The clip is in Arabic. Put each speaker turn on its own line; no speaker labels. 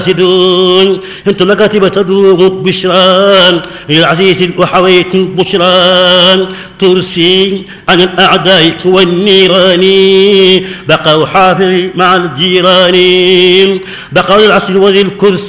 سدون انت مكاتب تدوم بشران للعزيز وحويت بشران ترسي عن الاعداء والنيران بقوا حافظي مع الجيران بقوا العصر وذي الكرسي